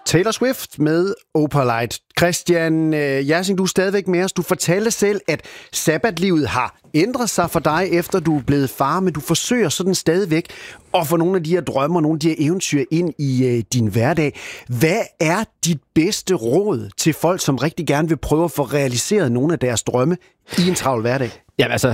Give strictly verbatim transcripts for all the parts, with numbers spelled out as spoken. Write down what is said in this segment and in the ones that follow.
Taylor Swift med Opalite. Christian øh, Jersing, du er stadigvæk med os. Du fortalte selv, at sabbatlivet har ændret sig for dig, efter du er blevet far, men du forsøger sådan stadigvæk at få nogle af de her drømme og nogle af de her eventyr ind i øh, din hverdag. Hvad er dit bedste råd til folk, som rigtig gerne vil prøve at få realiseret nogle af deres drømme i en travl hverdag? Jamen altså...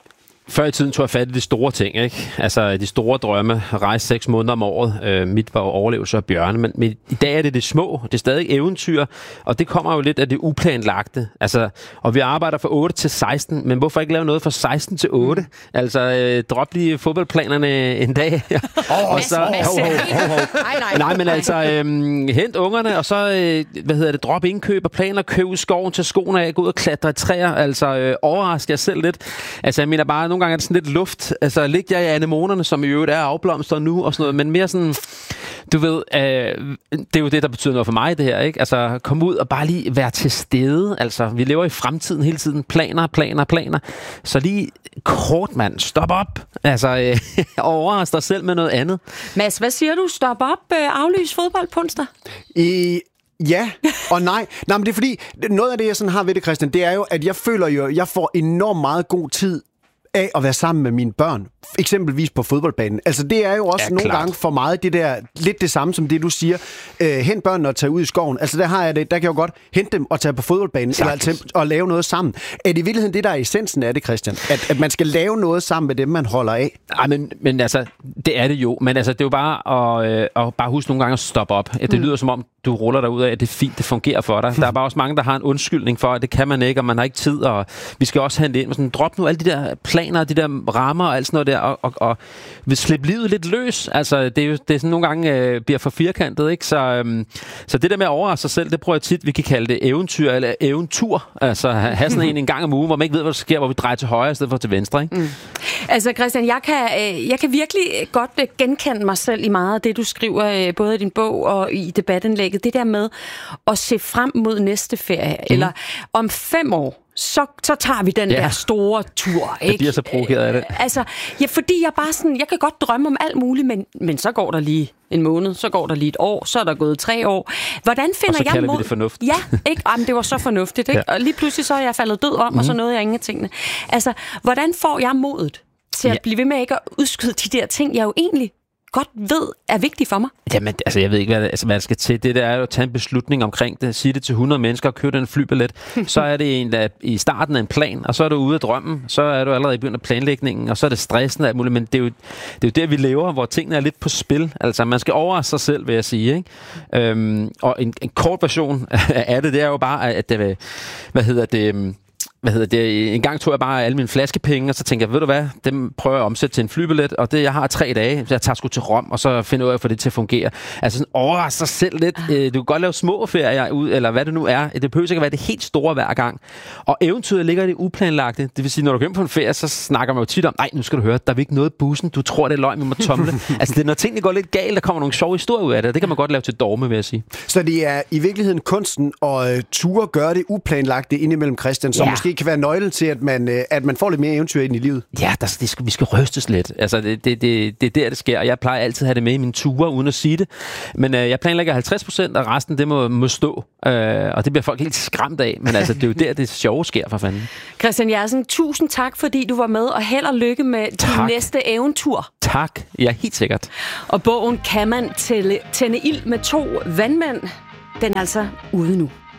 Før i tiden tog jeg fat i de store ting, ikke? Altså de store drømme, rejse seks måneder om året. Øh, mit var overlevelse af bjørne, men, men i dag er det det små. Det er stadig eventyr, og det kommer jo lidt af det uplanlagte. Altså, og vi arbejder fra otte til seksten, men hvorfor ikke lave noget fra seksten til otte? Mm. Altså, øh, drop lige fodboldplanerne en dag. Oh, og så, ho, ho, ho, ho. Nej, nej. Nej, men altså, øh, hent ungerne, og så, øh, hvad hedder det, drop indkøb og planer, køb ud i skoven til skoene af, gå ud og klatre i træer. Altså, øh, overrasker jeg selv lidt. Altså, jeg mener bare, nogle gange er det sådan lidt luft. Altså, lig jeg i anemonerne, som i øvrigt er afblomstret nu, og sådan noget, men mere sådan, du ved, øh, det er jo det, der betyder noget for mig, det her, ikke? Altså, kom ud og bare lige være til stede. Altså, vi lever i fremtiden hele tiden. Planer, planer, planer. Så lige kort, mand. Stop op. Altså, øh, overrask dig selv med noget andet. Mads, hvad siger du? Stop op. Øh, aflys fodbold på onsdag? I... Ja og nej. Nej, men det er fordi, noget af det, jeg sådan har ved det, Christian, det er jo, at jeg føler jo, at jeg får enormt meget god tid af at være sammen med mine børn, eksempelvis på fodboldbanen. Altså det er jo også ja, nogle klart. gange for meget det der, lidt det samme som det du siger, øh, hent børnene og tage ud i skoven. Altså der har jeg det, der kan jeg jo godt hente dem og tage på fodboldbanen, Sagtens. eller at, og lave noget sammen. Er det i virkeligheden det, der er essensen af det, Christian? At, at man skal lave noget sammen med dem, man holder af? Ej, men, men altså, det er det jo. Men altså, det er jo bare at, øh, at bare huske nogle gange at stoppe op. Det mm. lyder som om, du ruller dig ud af, at det er fint, det fungerer for dig. Der er bare også mange, der har en undskyldning for, at det kan man ikke, og man har ikke tid, og vi skal også hente ind. Og sådan, drop nu alle de der planer, de der rammer og alt sådan noget der, og, og, og vil slippe livet lidt løs. Altså, det er jo det er sådan nogle gange øh, bliver for firkantet, ikke? Så, øhm, så det der med at overraske sig selv, det prøver jeg tit, vi kan kalde det eventyr eller eventur. Altså, have sådan en en gang om ugen, hvor man ikke ved, hvad der sker, hvor vi drejer til højre i stedet for til venstre, ikke? Mm. Altså, Christian, jeg kan, øh, jeg kan virkelig godt øh, genkende mig selv i meget af det, du skriver, øh, både i din bog og i debatindlægget. Det der med at se frem mod næste ferie, mm. eller om fem år, så, så tager vi den ja. der store tur, ikke? Jeg bliver så provokeret af det. Altså, ja, fordi jeg bare sådan, jeg kan godt drømme om alt muligt, men, men så går der lige en måned, så går der lige et år, så er der gået tre år. Hvordan finder og så jeg mod... vi det fornuft. Ja, ikke? Jamen, det var så fornuftigt, ikke? Ja. Og lige pludselig så er jeg faldet død om, mm. og så nåede jeg ingen af tingene. Altså, hvordan får jeg modet til at ja. blive ved med ikke at udskyde de der ting, jeg jo egentlig godt ved er vigtigt for mig? Jamen, altså, jeg ved ikke, hvad, altså, hvad jeg skal til. Det der er jo at tage en beslutning omkring det. Sige det til hundrede mennesker og købe den flybillet. Så er det en, der i starten af en plan, og så er du ude af drømmen. Så er du allerede i begyndt af planlægningen, og så er det stressende og alt muligt. Men det er, jo, det er jo der, vi lever, hvor tingene er lidt på spil. Altså, man skal overraske sig selv, vil jeg sige, ikke? Øhm, og en, en kort version af det, det er jo bare, at det, hvad hedder det... Hvad hedder det? En gang tog jeg bare alle mine flaskepenge, og så tænkte jeg, ved du hvad, dem prøver jeg at omsætte til en flybillet, og det, jeg har tre dage, så jeg tager sgu til Rom, og så finder jeg at få det til at fungere. Altså sådan overraske sig selv lidt. Du kan godt lave små ferier ud, eller hvad det nu er. Det behøver ikke at være det helt store hver gang. Og eventyret ligger i det uplanlagte. Det vil sige, når du kommer på en ferie, så snakker man jo tit om, nej, nu skal du høre, der er ikke noget i bussen, du tror, det er løgn, vi må tomle. Altså det er, når tingene går lidt galt, der kommer nogle sjove historier ud af det, det kan man godt lave til dogme, vil jeg sige. Så det er i virkeligheden kunsten at uh, ture gøre det uplanlagte indimellem, Christian, som ja. måske kan være nøglen til, at man, at man får lidt mere eventyr ind i livet. Ja, der, det skal, vi skal rystes lidt. Altså, det, det, det, det er der, det sker. Jeg plejer altid at have det med i mine ture, uden at sige det. Men øh, jeg planlægger halvtreds procent, og resten, det må, må stå. Øh, og det bliver folk helt skræmt af. Men altså, det er jo der, det sjove sker, for fanden. Christian Jersing, tusind tak, fordi du var med, og held og lykke med din næste eventyr. Tak. Ja, helt sikkert. Og bogen Kan man tælle, tænde ild med to vandmænd? Den er altså ude nu.